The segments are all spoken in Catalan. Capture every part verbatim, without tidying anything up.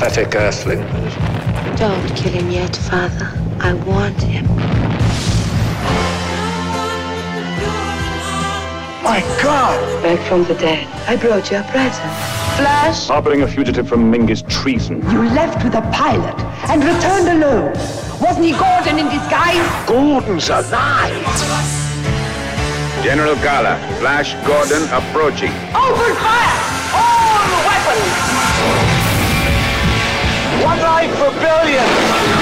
pathetic earthling. Don't kill him yet, Father. I want him. My God! Back from the dead. I brought you a present. Flash! Harboring a fugitive from Ming is treason. You left with a pilot and returned alone. Wasn't he Gordon in disguise? Gordon's alive! General Gala, Flash Gordon approaching. Open fire! All weapons! One life for billions!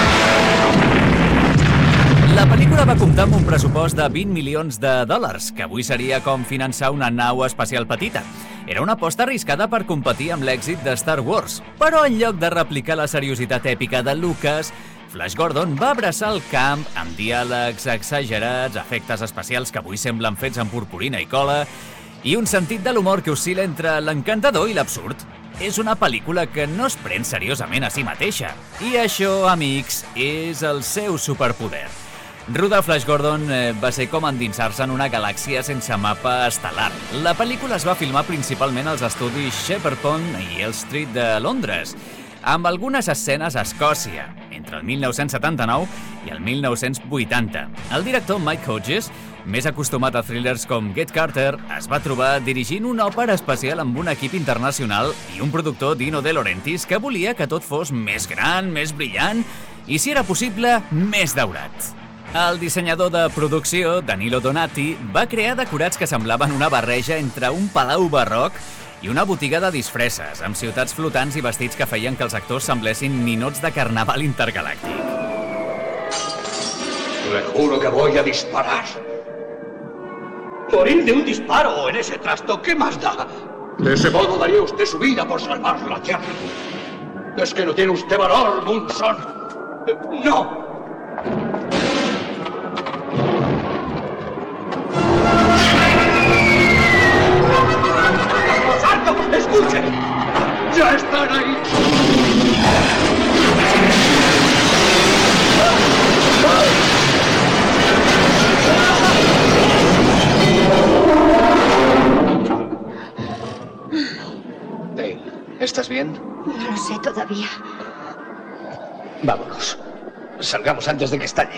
La pel·lícula va comptar amb un pressupost de vint milions de dòlars, que avui seria com finançar una nau espacial petita. Era una aposta arriscada per competir amb l'èxit de Star Wars, però en lloc de replicar la seriositat èpica de Lucas, Flash Gordon va abraçar el camp amb diàlegs exagerats, efectes especials que avui semblen fets amb purpurina i cola, i un sentit de l'humor que oscil·la entre l'encantador i l'absurd. És una pel·lícula que no es pren seriosament a si mateixa, i això, amics, és el seu superpoder. Rodar Flash Gordon eh, va ser com endinsar-se en una galàxia sense mapa estel·lar. La pel·lícula es va filmar principalment als estudis Shepherd Pond i Elm Street de Londres, amb algunes escenes a Escòcia, entre el mil nou-cents setanta-nou i el mil nou-cents vuitanta. El director Mike Hodges, més acostumat a thrillers com Get Carter, es va trobar dirigint una òpera espacial amb un equip internacional i un productor, Dino De Laurentiis, que volia que tot fos més gran, més brillant i, si era possible, més daurat. El dissenyador de producció, Danilo Donati, va crear decorats que semblaven una barreja entre un palau barroc i una botiga de disfresses, amb ciutats flotants i vestits que feien que els actors semblessin ninots de carnaval intergalàctic. Le juro que voy a disparar. Morir de un disparo en ese trasto, ¿qué más da? De ese modo daría usted su vida por salvar la Tierra. Es que no tiene usted valor, Munson. ¡No! ¡Escuchen! ¡Ya están ahí! Dale, ¿estás bien? No lo sé todavía. Vámonos. Salgamos antes de que estalle.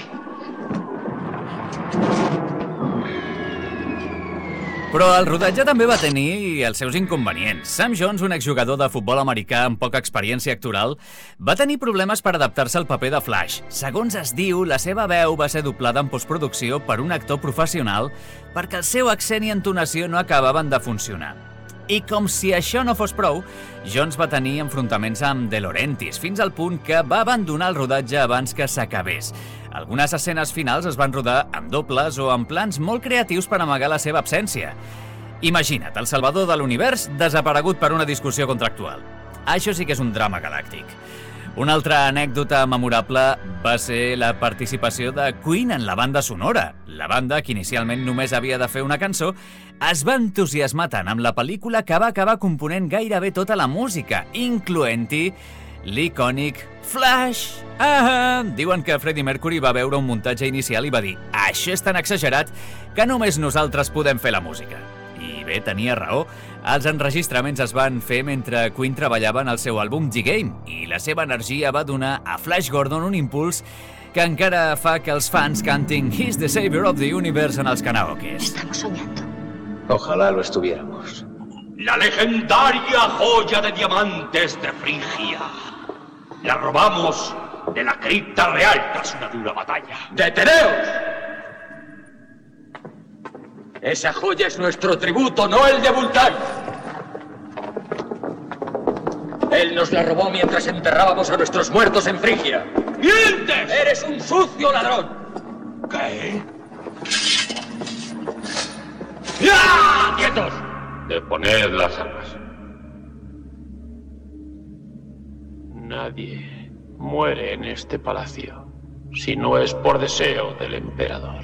Però el rodatge també va tenir els seus inconvenients. Sam Jones, un exjugador de futbol americà amb poca experiència actoral, va tenir problemes per adaptar-se al paper de Flash. Segons es diu, la seva veu va ser doblada en postproducció per un actor professional perquè el seu accent i entonació no acabaven de funcionar. I com si això no fos prou, Jones va tenir enfrontaments amb De Laurentiis, fins al punt que va abandonar el rodatge abans que s'acabés. Algunes escenes finals es van rodar amb dobles o amb plans molt creatius per amagar la seva absència. Imagina't, el salvador de l'univers desaparegut per una discussió contractual. Això sí que és un drama galàctic. Una altra anècdota memorable va ser la participació de Queen en la banda sonora. La banda, que inicialment només havia de fer una cançó, es va entusiasmar tant amb la pel·lícula que va acabar component gairebé tota la música, incloent-hi l'icònic Flash. Ah, diuen que Freddie Mercury va veure un muntatge inicial i va dir: això és tan exagerat que només nosaltres podem fer la música. I bé, tenia raó. Els enregistraments es van fer mentre Queen treballava en el seu àlbum G-Game i la seva energia va donar a Flash Gordon un impuls que encara fa que els fans cantin He's the Savior of the Universe en els karaokes. Estamos soñando. Ojalá lo estuviéramos. La legendaria joya de diamantes de Frigia. La robamos de la cripta real tras una dura batalla. ¡Deteneos! Esa joya es nuestro tributo, no el de Vulcan. Él nos la robó mientras enterrábamos a nuestros muertos en Frigia. ¡Mientes! ¡Eres un sucio ladrón! ¿Qué? ¡Ya! ¡Quietos! Deponed las armas. Nadie muere en este palacio si no es por deseo del emperador.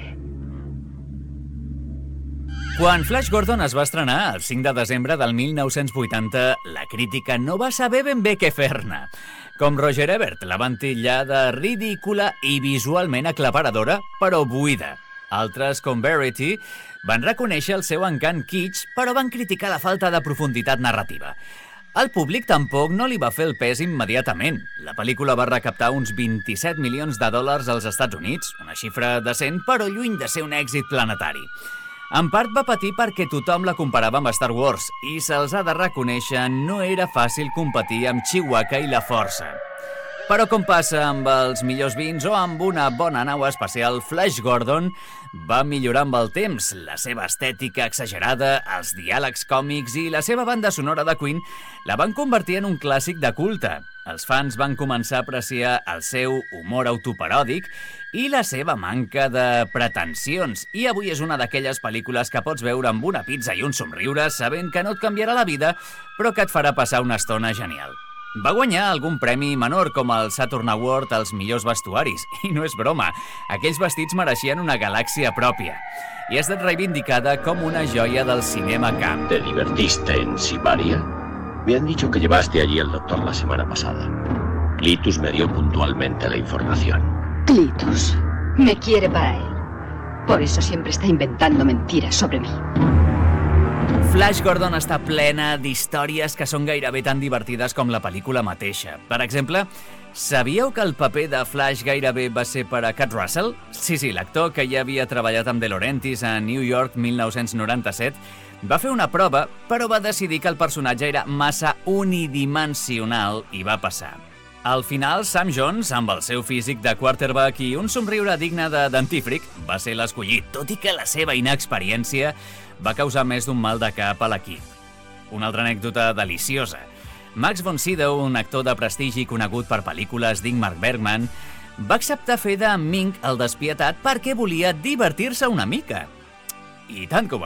Quan Flash Gordon es va estrenar el cinc de desembre del mil nou-cents vuitanta, la crítica no va saber ben bé què fer-ne. Com Roger Ebert, la van titllar de ridícula i visualment aclaparadora, però buida. Altres, com Verity, van reconèixer el seu encant kitsch, però van criticar la falta de profunditat narrativa. Al públic tampoc no li va fer el pes immediatament. La pel·lícula va recaptar uns vint-i-set milions de dòlars als Estats Units, una xifra decent, però lluny de ser un èxit planetari. En part va patir perquè tothom la comparava amb Star Wars i se'ls ha de reconèixer, no era fàcil competir amb Chewbacca i la Força. Però com passa amb els millors vins o amb una bona nau espacial, Flash Gordon va millorar amb el temps. La seva estètica exagerada, els diàlegs còmics i la seva banda sonora de Queen la van convertir en un clàssic de culte. Els fans van començar a apreciar el seu humor autoparòdic i la seva manca de pretensions. I avui és una d'aquelles pel·lícules que pots veure amb una pizza i un somriure sabent que no et canviarà la vida, però que et farà passar una estona genial. Va guanyar algun premi menor com el Saturn Award als millors vestuaris. I no és broma, aquells vestits mereixien una galàxia pròpia. I ha estat reivindicada com una joia del cinema camp. ¿Te divertiste en Sibaria? Me han dicho que llevaste allí al doctor la semana pasada. Clitus me dio puntualmente la información. Clitus me quiere para él. Por eso siempre está inventando mentiras sobre mí. Flash Gordon està plena d'històries que són gairebé tan divertides com la pel·lícula mateixa. Per exemple, sabíeu que el paper de Flash gairebé va ser per a Kurt Russell? Sí, sí, l'actor que ja havia treballat amb De Laurentiis a New York mil nou-cents noranta-set va fer una prova, però va decidir que el personatge era massa unidimensional i va passar. Al final, Sam Jones, amb el seu físic de quarterback i un somriure digne de dentífric, va ser l'escollit, tot i que la seva inexperiència va causar més d'un mal de cap a l'equip. Una altra anècdota deliciosa. Max von Sydow, un actor de prestigi conegut per pel·lícules d'Ingmar Bergman, va acceptar fer de Mink el despietat perquè volia divertir-se una mica. I tant que ho va